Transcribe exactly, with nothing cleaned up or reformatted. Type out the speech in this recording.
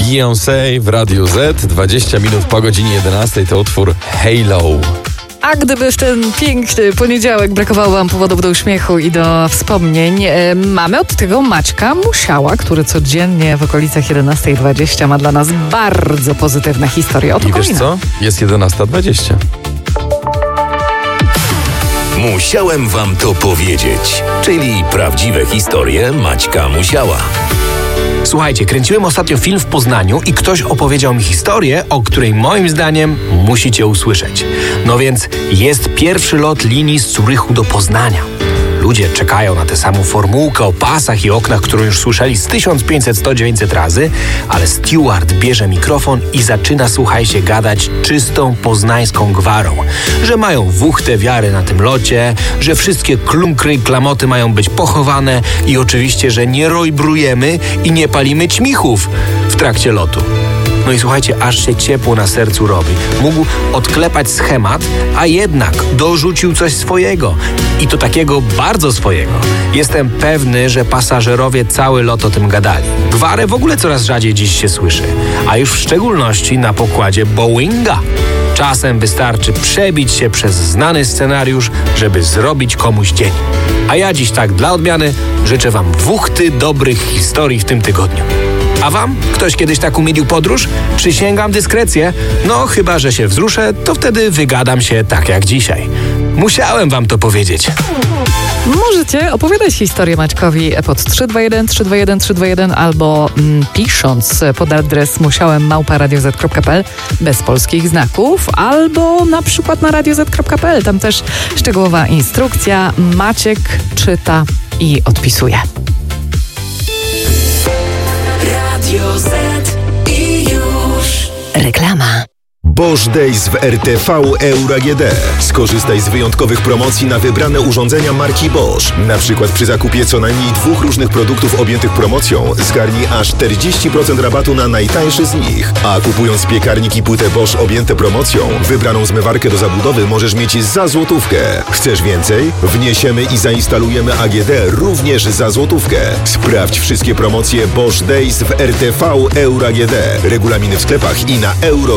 Beyoncé w Radiu Z, dwadzieścia minut po godzinie jedenastej, to utwór Halo. A gdyby w ten piękny poniedziałek brakowało wam powodów do uśmiechu i do wspomnień, e, mamy od tego Maćka Musiała, który codziennie w okolicach jedenastej dwadzieścia ma dla nas bardzo pozytywne historie. Oto I wiesz kolejna. co? Jest jedenasta dwadzieścia. Musiałem wam to powiedzieć, czyli prawdziwe historie Maćka Musiała. Słuchajcie, kręciłem ostatnio film w Poznaniu i ktoś opowiedział mi historię, o której moim zdaniem musicie usłyszeć. No więc jest pierwszy lot linii z Zurychu do Poznania. Ludzie czekają na tę samą formułkę o pasach i oknach, którą już słyszeli z tysiąc pięćset, sto, dziewięćset razy, ale steward bierze mikrofon i zaczyna, słuchajcie, gadać czystą poznańską gwarą. Że mają wuchtę wiary na tym locie, że wszystkie klunkry i klamoty mają być pochowane i oczywiście, że nie rojbrujemy i nie palimy ćmichów w trakcie lotu. No i słuchajcie, aż się ciepło na sercu robi. Mógł odklepać schemat, a jednak dorzucił coś swojego. I to takiego bardzo swojego. Jestem pewny, że pasażerowie cały lot o tym gadali. Gwarę w ogóle coraz rzadziej dziś się słyszy. A już w szczególności na pokładzie Boeinga. Czasem wystarczy przebić się przez znany scenariusz, żeby zrobić komuś dzień. A ja dziś tak dla odmiany życzę wam wuchty dobrych historii w tym tygodniu. A wam? Ktoś kiedyś tak umilił podróż? Przysięgam dyskrecję. No, chyba że się wzruszę, to wtedy wygadam się tak jak dzisiaj. Musiałem wam to powiedzieć. Możecie opowiadać historię Maćkowi pod trzy dwa jeden, trzy dwa jeden, trzy dwa jeden albo mm, pisząc pod adres musiałem małpa radio zet kropka pe el bez polskich znaków, albo na przykład na radio zet kropka pe el. Tam też szczegółowa instrukcja. Maciek czyta i odpisuje. Radio Z i już. Reklama. Bosch Days w R T V Euro A G D. Skorzystaj z wyjątkowych promocji na wybrane urządzenia marki Bosch. Na przykład przy zakupie co najmniej dwóch różnych produktów objętych promocją zgarnij aż czterdzieści procent rabatu na najtańszy z nich. A kupując piekarnik i płytę Bosch objęte promocją, wybraną zmywarkę do zabudowy możesz mieć za złotówkę. Chcesz więcej? Wniesiemy i zainstalujemy A G D również za złotówkę. Sprawdź wszystkie promocje Bosch Days w R T V Euro A G D. Regulaminy w sklepach i na euro